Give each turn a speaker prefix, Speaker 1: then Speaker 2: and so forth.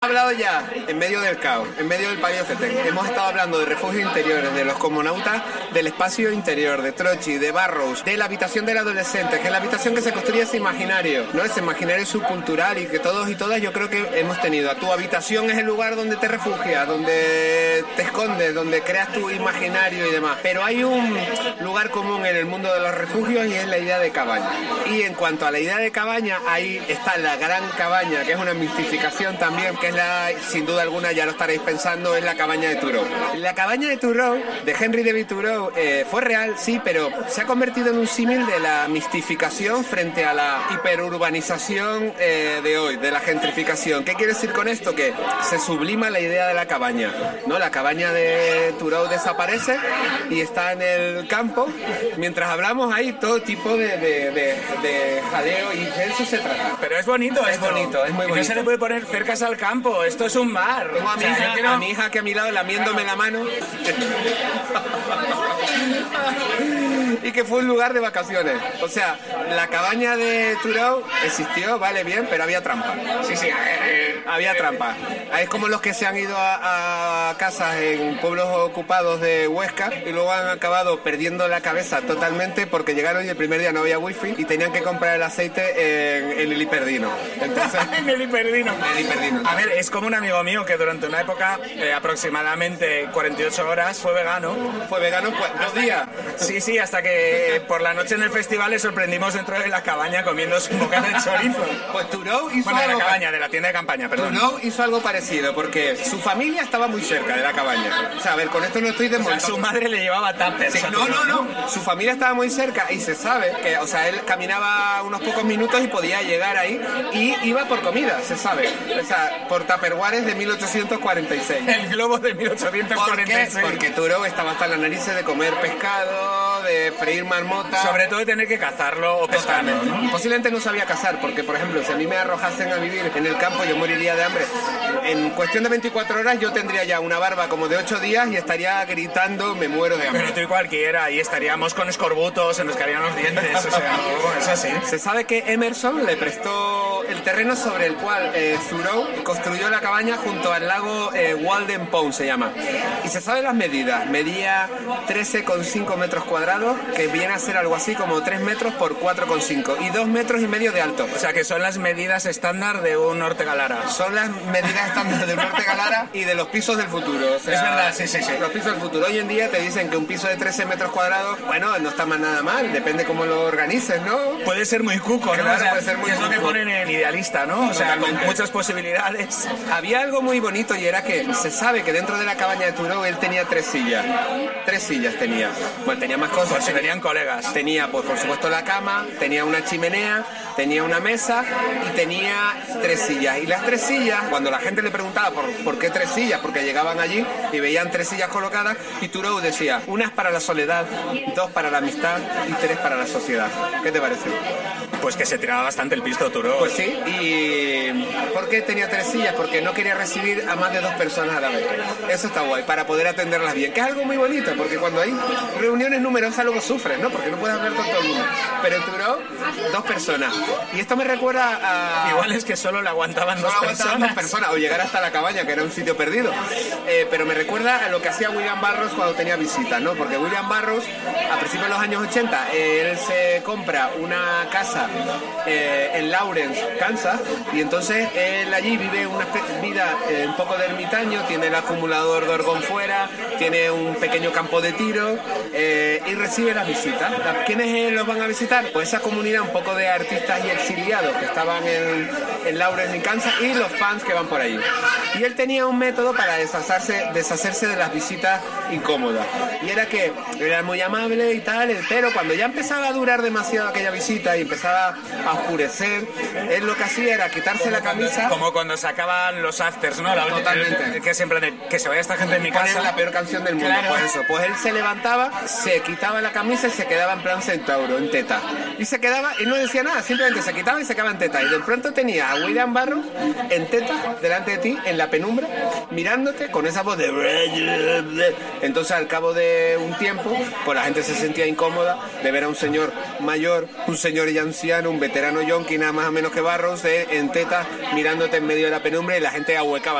Speaker 1: hablado ya en medio del caos, en medio del Palacio Fetén. Hemos estado hablando de refugios interiores, de los cosmonautas, del espacio interior, de Trotsky, de Burroughs, de la habitación del adolescente, que es la habitación que se construye ese imaginario, ¿no? Ese imaginario subcultural y que todos y todas yo creo que hemos tenido. Tu habitación es el lugar donde te refugias, donde te escondes, donde creas tu imaginario y demás. Pero hay un lugar común en el mundo de los refugios y es la idea de cabaña. Y en cuanto a la idea de cabaña, ahí está la gran cabaña, que es una mistificación también, que es sin duda alguna, ya lo estaréis pensando, es la cabaña de Thoreau. La cabaña de Thoreau, de Henry David Thoreau, fue real, sí, pero se ha convertido en un símil de la mistificación frente a la hiperurbanización de hoy, de la gentrificación. ¿Qué quiere decir con esto? Que se sublima la idea de la cabaña, ¿no? La cabaña de Thoreau desaparece y está en el campo. Mientras hablamos hay todo tipo de jaleo y de eso se trata.
Speaker 2: Pero es bonito,
Speaker 1: es bonito, es muy bonito.
Speaker 2: No se le puede poner cercas al campo, esto es un mar.
Speaker 1: Tengo a mi hija que a mi lado lamiéndome la mano. Y que fue un lugar de vacaciones. O sea, la cabaña de Thoreau existió, vale, bien, pero había trampa.
Speaker 2: Sí,
Speaker 1: había trampa. Es como los que se han ido a casas en pueblos ocupados de Huesca y luego han acabado perdiendo la cabeza totalmente porque llegaron y el primer día no había wifi y tenían que comprar el aceite en el Hiperdino. Entonces,
Speaker 2: en el Hiperdino. A ver, es como un amigo mío que durante una época, aproximadamente 48 horas, fue vegano.
Speaker 1: ¿Fue vegano? Pues 2 días.
Speaker 2: Sí, hasta que por la noche en el festival le sorprendimos dentro de la cabaña comiéndose un bocado de chorizo.
Speaker 1: Pues Thoreau hizo
Speaker 2: de la cabaña, de la tienda de campaña, perdón.
Speaker 1: Thoreau hizo algo parecido porque su familia estaba muy cerca de la cabaña. O sea, a ver, con esto no estoy desmontando.
Speaker 2: O sea, su madre le llevaba tuppers.
Speaker 1: Sí, no. Su familia estaba muy cerca y se sabe que, o sea, él caminaba unos pocos minutos y podía llegar ahí y iba por comida, se sabe. O sea, por tupperwares de 1846.
Speaker 2: El globo de 1846.
Speaker 1: ¿Por qué? Porque Thoreau estaba hasta la nariz de comer pescado, de freír marmota.
Speaker 2: Sobre todo de tener que cazarlo o pescarlo, ¿no?
Speaker 1: Posiblemente no sabía cazar, porque, por ejemplo, si a mí me arrojasen a vivir en el campo, yo moriría de hambre. En cuestión de 24 horas yo tendría ya una barba como de 8 días y estaría gritando, me muero de hambre.
Speaker 2: Pero tú y cualquiera, y estaríamos con escorbutos, se nos caerían los dientes, o sea, es así.
Speaker 1: Se sabe que Emerson le prestó el terreno sobre el cual Thoreau construyó la cabaña junto al lago Walden Pond, se llama. Y se sabe las medidas. Medía 13,5 metros cuadrados, que viene a ser algo así como 3 metros por 4,5 y 2,5 metros de alto.
Speaker 2: O sea que son las medidas estándar de un Ortega Lara.
Speaker 1: Son las medidas estándar de un Ortega Lara y de los pisos del futuro. O sea,
Speaker 2: es verdad, sí.
Speaker 1: Los pisos del futuro. Hoy en día te dicen que un piso de 13 metros cuadrados, bueno, no está más nada mal, depende cómo lo organices, ¿no?
Speaker 2: Puede ser muy cuco, ¿no?
Speaker 1: Claro,
Speaker 2: o sea,
Speaker 1: puede ser muy
Speaker 2: es lo que ponen en Idealista, ¿no? O sea, con muchas posibilidades.
Speaker 1: Había algo muy bonito y era que se sabe que dentro de la cabaña de Thoreau él tenía 3 sillas. 3 sillas tenía. Bueno, tenía más cosas.
Speaker 2: Pues si tenían colegas.
Speaker 1: Tenía, pues por supuesto, la cama, tenía una chimenea, tenía una mesa y tenía 3 sillas. Y las 3 sillas, cuando la gente le preguntaba por qué 3 sillas, porque llegaban allí y veían 3 sillas colocadas, y Thoreau decía, 1 para la soledad, 2 para la amistad y 3 para la sociedad. ¿Qué te parece?
Speaker 2: Pues que se tiraba bastante el pisto Thoreau.
Speaker 1: Pues sí, y ¿por qué tenía 3 sillas? Porque no quería recibir a más de 2 personas a la vez. Eso está guay, para poder atenderlas bien, que es algo muy bonito, porque cuando hay reuniones numerosas luego sufres, ¿no? Porque no puedes hablar con todo el mundo. Pero en Thoreau, 2 personas. Y esto me recuerda a...
Speaker 2: Igual es que solo le aguantaban dos
Speaker 1: personas, o llegar hasta la cabaña, que era un sitio perdido. Pero me recuerda a lo que hacía William Burroughs cuando tenía visitas, ¿no? Porque William Burroughs, a principios de los años 80, él se compra una casa en Lawrence, Kansas, y entonces él allí vive una vida un poco de ermitaño, tiene el acumulador de orgón fuera, tiene un pequeño campo de tiro y recibe las visitas. ¿Quiénes los van a visitar? Pues esa comunidad un poco de artistas y exiliados que estaban en Lawrence, en Kansas, y los fans que van por ahí. Y él tenía un método para deshacerse de las visitas incómodas. Y era que era muy amable y tal, pero cuando ya empezaba a durar demasiado aquella visita y empezaba a oscurecer, él lo que hacía era quitarse la camisa.
Speaker 2: Como cuando se acaban los afters, ¿no?
Speaker 1: Totalmente.
Speaker 2: Que siempre que se vaya esta gente en mi casa.
Speaker 1: Es la peor canción del mundo,
Speaker 2: claro.
Speaker 1: Pues eso. Pues él se levantaba, se quitaba la camisa y se quedaba en plan centauro, en teta. Y se quedaba y no decía nada, simplemente se quitaba y se quedaba en teta. Y de pronto tenía a William Burroughs en teta delante de ti, en la penumbra, mirándote con esa voz de... Entonces al cabo de un tiempo, pues la gente se sentía incómoda de ver a un señor mayor, un señor ya anciano, un veterano yonki, nada más o menos que Burroughs, en teta, mirándote en medio de la penumbra, y la gente ahuecaba